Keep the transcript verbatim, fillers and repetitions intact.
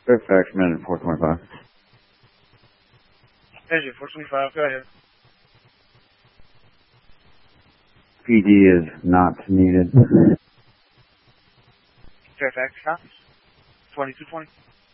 Fairfax, minute four twenty-five. Engine four twenty-five, go ahead. P D is not needed. Fairfax, copies. twenty-two twenty.